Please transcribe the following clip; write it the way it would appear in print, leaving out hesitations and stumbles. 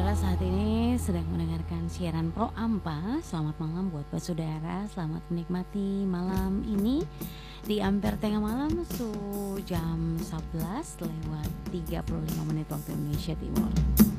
Saudara saat ini sedang mendengarkan siaran Pro Ampa. Selamat malam buat saudara. Selamat menikmati malam ini di Ampere Tengah Malam jam 11 lewat 35 menit waktu Indonesia Timur.